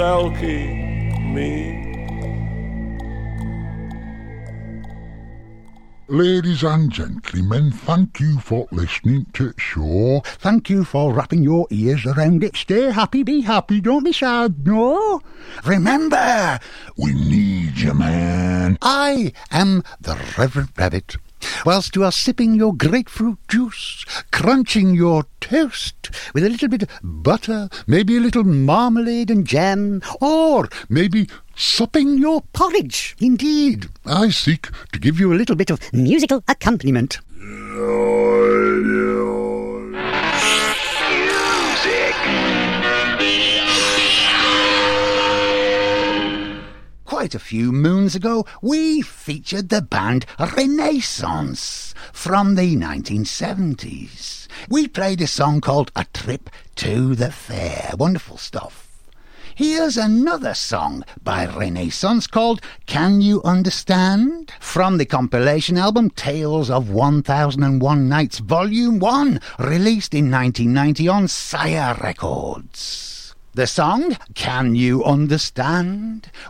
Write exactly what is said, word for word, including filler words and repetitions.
Elkie, me. Ladies and gentlemen, thank you for listening to the show. Thank you for wrapping your ears around it. Stay happy, be happy, don't be sad, no? Remember, we need you, man. I am the Reverend Rabbit. Whilst you are sipping your grapefruit juice, crunching your toast with a little bit of butter, maybe a little marmalade and jam, or maybe supping your porridge. Indeed, I seek to give you a little bit of musical accompaniment. Quite a few moons ago, we featured the band Renaissance from the nineteen seventies. We played a song called A Trip to the Fair. Wonderful stuff. Here's another song by Renaissance called Can You Understand? From the compilation album Tales of one thousand and one Nights Volume one, released in nineteen ninety on Sire Records. The song, Can You Understand?,